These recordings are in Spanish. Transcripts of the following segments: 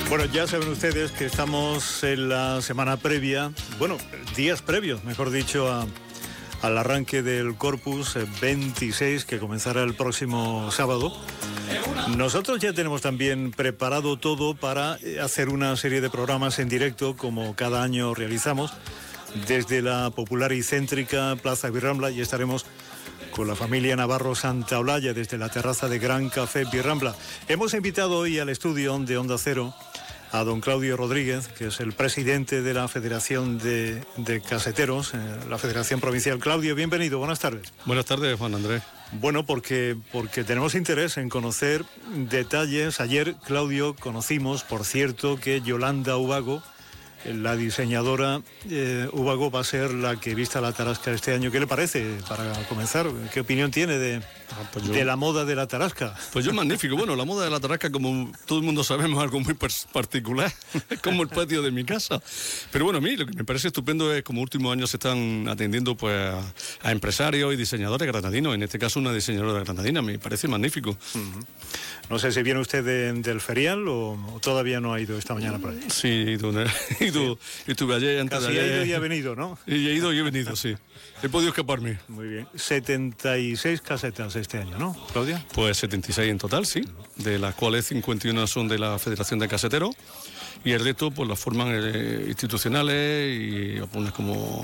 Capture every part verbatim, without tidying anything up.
Bueno, ya saben ustedes que estamos en la semana previa, bueno, días previos, mejor dicho, a, al arranque del Corpus veintiséis, que comenzará el próximo sábado. Nosotros ya tenemos también preparado todo para hacer una serie de programas en directo, como cada año realizamos, desde la popular y céntrica Plaza Birrambla, y estaremos con la familia Navarro Santaolalla desde la terraza de Gran Café Birrambla. Hemos invitado hoy al estudio de Onda Cero a don Claudio Rodríguez, que es el presidente de la Federación de, de Caseteros, eh, la Federación Provincial. Claudio, bienvenido, buenas tardes. Buenas tardes, Juan Andrés. Bueno, porque, porque tenemos interés en conocer detalles. Ayer, Claudio, conocimos, por cierto, que Yolanda Ubago, la diseñadora eh, Ubago, va a ser la que vista la tarasca este año. ¿Qué le parece, para comenzar? ¿Qué opinión tiene de, ah, pues yo, de la moda de la tarasca? Pues yo magnífico. Bueno, la moda de la tarasca, como todo el mundo sabemos, es algo muy particular, como el patio de mi casa. Pero bueno, a mí lo que me parece estupendo es como últimos años se están atendiendo pues a, a empresarios y diseñadores granadinos. En este caso, una diseñadora granadina. Me parece magnífico. Uh-huh. No sé si viene usted de, del ferial o, o todavía no ha ido esta mañana por allí. Sí, he ido, he ido, sí. Estuve ayer, antes Casi de ayer. ha ido y ha venido, ¿no? Y he ido y he venido, sí. He podido escaparme. Muy bien. setenta y seis casetas este año, ¿no, Claudia? Pues setenta y seis en total, sí. De las cuales cincuenta y una son de la Federación de Caseteros. Y el resto pues las forman eh, institucionales y algunas como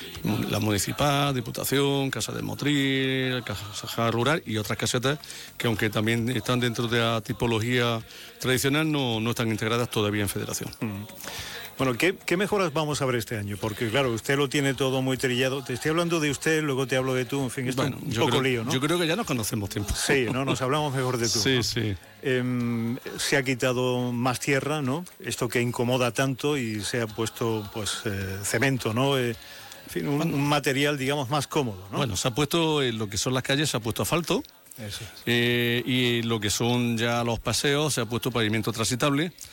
la municipal, Diputación, Casa de Motril, Casa Rural y otras casetas que, aunque también están dentro de la tipología tradicional, no, no están integradas todavía en Federación. Mm. Bueno, ¿qué, ¿qué mejoras vamos a ver este año? Porque claro, usted lo tiene todo muy trillado. Te estoy hablando de usted, luego te hablo de tú, en fin, esto bueno, un yo poco creo, lío, ¿no? Yo creo que ya nos conocemos tiempo. Sí, ¿no? Nos hablamos mejor de tú. Sí, ¿no? sí. Eh, se ha quitado más tierra, ¿no? Esto que incomoda tanto, y se ha puesto, pues, eh, cemento, ¿no? Eh, en fin, un, un material, digamos, más cómodo, ¿no? Bueno, se ha puesto, en lo que son las calles, se ha puesto asfalto. Eso es. Eh, y lo que son ya los paseos, se ha puesto pavimento transitable.